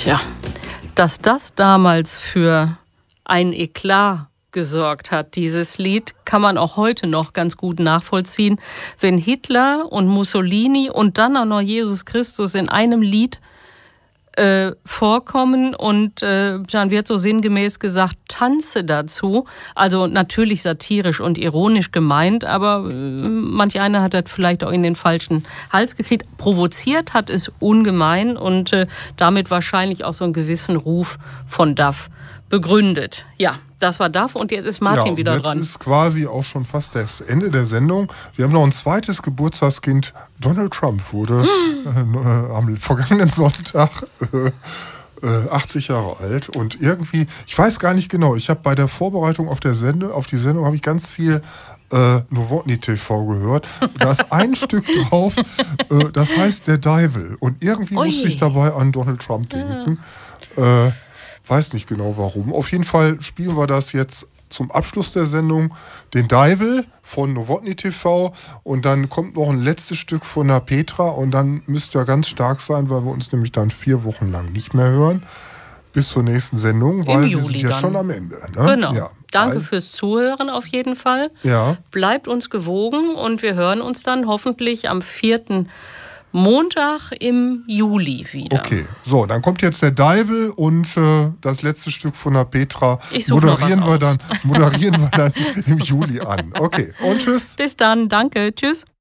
Tja, dass das damals für ein Eklat gesorgt hat, dieses Lied, kann man auch heute noch ganz gut nachvollziehen. Wenn Hitler und Mussolini und dann auch noch Jesus Christus in einem Lied vorkommen und dann wird so sinngemäß gesagt, tanze dazu. Also natürlich satirisch und ironisch gemeint, aber manch einer hat das vielleicht auch in den falschen Hals gekriegt. Provoziert hat es ungemein und damit wahrscheinlich auch so einen gewissen Ruf von Duff begründet. Ja, das war Duff und jetzt ist Martin wieder dran. Jetzt ist quasi auch schon fast das Ende der Sendung. Wir haben noch ein zweites Geburtstagskind. Donald Trump wurde am vergangenen Sonntag 80 Jahre alt. Und irgendwie, ich weiß gar nicht genau, ich habe bei der Vorbereitung auf die Sendung habe ich ganz viel Novotny TV gehört. Da ist ein Stück drauf, das heißt Der Devil. Und irgendwie musste ich dabei an Donald Trump denken. Weiß nicht genau warum. Auf jeden Fall spielen wir das jetzt zum Abschluss der Sendung, den Devil von Novotny TV, und dann kommt noch ein letztes Stück von der Petra und dann müsst ihr ganz stark sein, weil wir uns nämlich dann 4 Wochen lang nicht mehr hören. Bis zur nächsten Sendung, weil wir sind ja schon am Ende. Ne? Genau. Ja. Danke fürs Zuhören auf jeden Fall. Ja. Bleibt uns gewogen und wir hören uns dann hoffentlich am 4. Montag im Juli wieder. Okay, so, dann kommt jetzt der Devil und das letzte Stück von der Petra moderieren wir dann im Juli an. Okay, und tschüss. Bis dann, danke, tschüss.